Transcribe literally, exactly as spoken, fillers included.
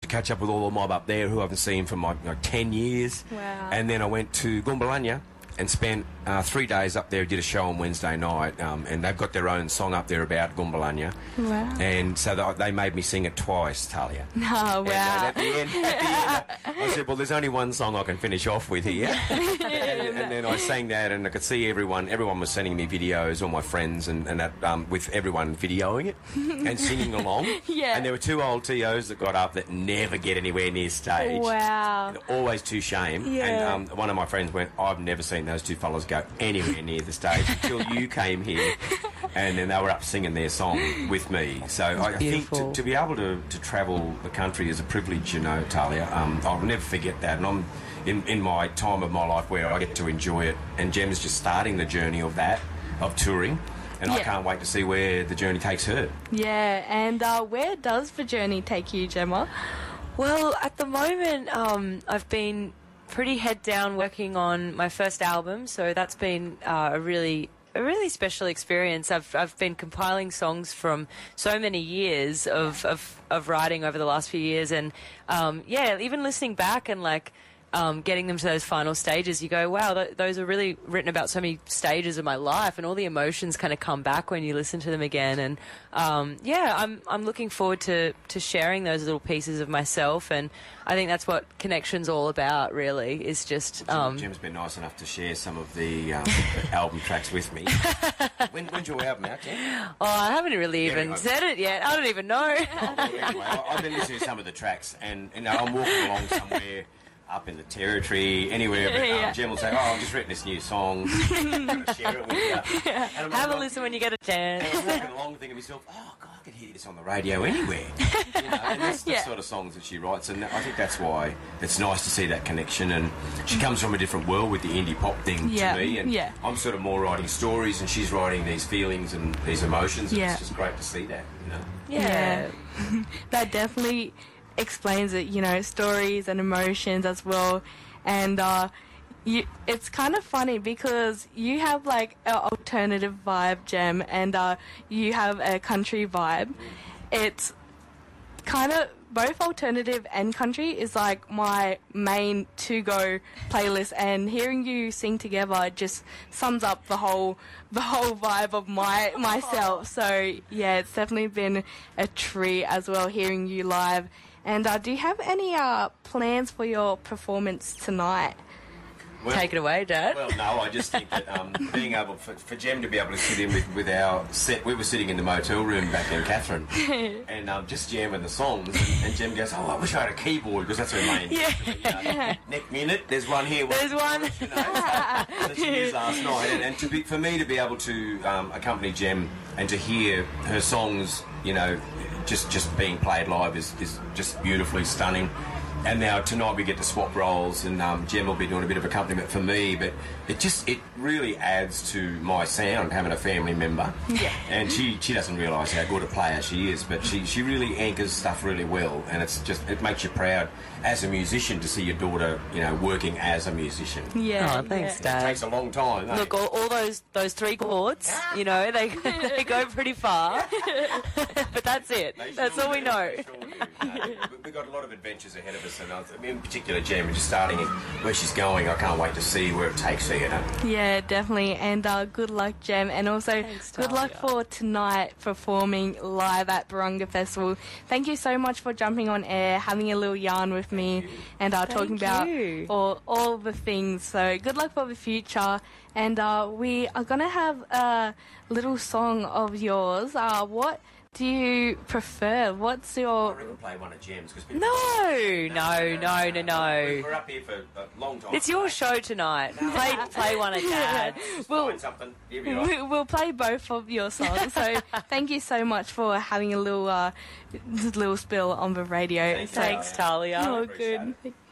catch up with all the mob up there who I haven't seen for like, like ten years. Wow. And then I went to Goombalanya and spent uh, three days up there, did a show on Wednesday night, um, and they've got their own song up there about Goombalanya. Wow. And so they, they made me sing it twice, Talia. Oh, wow. And, uh, at the end, at the end I said, well, there's only one song I can finish off with here. and, and then I sang that, and I could see everyone, everyone was sending me videos, all my friends, and, and that, um, with everyone videoing it and singing along. Yeah. And there were two old T Os that got up that never get anywhere near stage. Wow. They're always too shame. Yeah. And um, one of my friends went, I've never seen those two fellas go anywhere near the stage until you came here. And then they were up singing their song with me. So I, I think to, to be able to, to travel the country is a privilege, you know, Talia. Um, I'll never forget that. And I'm in, in my time of my life where I get to enjoy it. And Gem's just starting the journey of that, of touring. And Yeah. I can't wait to see where the journey takes her. Yeah, and uh, where does the journey take you, Gemma? Well, at the moment, um, I've been pretty head down working on my first album, so that's been uh, a really a really special experience. I've I've been compiling songs from so many years of of, of writing over the last few years, and um, yeah, even listening back and like. Um, getting them to those final stages, you go, wow, th- those are really written about so many stages of my life, and all the emotions kind of come back when you listen to them again. And um, yeah, I'm I'm looking forward to, to sharing those little pieces of myself, and I think that's what Connection's all about, really, is just... Um, Jim's been nice enough to share some of the, um, the album tracks with me. when, when's your album out, Jim? Oh, I haven't really Yeah, even I- said it yet. I don't even know. Oh, well, anyway, I- I've been listening to some of the tracks, and you know, I'm walking along somewhere up in the territory, anywhere, but um, Yeah. Jem will say, oh, I've just written this new song, I'm going to share it with you. And I'm Have a like, listen when you get a chance. and I'm walking along thinking to myself, oh, God, I could hear this on the radio anywhere. You know, and that's the Yeah. sort of songs that she writes, and I think that's why it's nice to see that connection. And she comes from a different world with the indie pop thing Yeah, to me, and yeah. I'm sort of more writing stories, and she's writing these feelings and these emotions. And Yeah. It's just great to see that, you know. Yeah. That definitely explains it, you know, stories and emotions as well. And uh, you, it's kind of funny because you have like an alternative vibe, Gem, and uh, you have a country vibe. It's kind of both alternative and country is like my main to-go playlist, and hearing you sing together just sums up the whole the whole vibe of my myself. So yeah, it's definitely been a treat as well hearing you live. And uh, do you have any uh, plans for your performance tonight? Well, Take it away, Dad. Well, no, I just think that um, being able for, for Jem to be able to sit in with, with our set, we were sitting in the motel room back in Catherine, and um, just jamming the songs, and, and Jem goes, "Oh, I wish I had a keyboard because that's her main." Yeah. You know, next minute, there's one here. There's one. You know, so, that she used last night, and, and to be, for me to be able to um, accompany Jem and to hear her songs, you know, just just being played live is, is just beautifully stunning. And now tonight we get to swap roles, and um, Jem will be doing a bit of accompaniment for me, but it just, it really adds to my sound having a family member. Yeah. And she, she doesn't realise how good a player she is, but she, she really anchors stuff really well, and it's just, it makes you proud as a musician to see your daughter, you know, working as a musician. Yeah. Oh, thanks, yeah. It Dad. takes a long time. don't Look, it? all, all those those three chords, you know, they they go pretty far. But that's it. They That's sure all we do, know. they sure do. No, we- we've got a lot of adventures ahead of us, and I th- in particular, Jem, just starting in where she's going. I can't wait to see where it takes her, you know. Yeah, definitely. And uh, good luck, Jem. And also, Thanks, good luck Talia. for tonight performing live at Barunga Festival. Thank you so much for jumping on air, having a little yarn with me, and uh, talking Thank about you. all, all the things. So good luck for the future. And uh, we are going to have a little song of yours. Uh, what do you prefer? What's I your... reckon play one of Jem's. Cause No, no, no, no, no. We're up here for a long time. It's your show tonight. Play play one of Dad's. We'll, Find something. Here we are. we- we'll play both of your songs. So thank you so much for having a little uh, little spill on the radio. Thank you. So- Thanks, Talia. Oh, Appreciate good. it.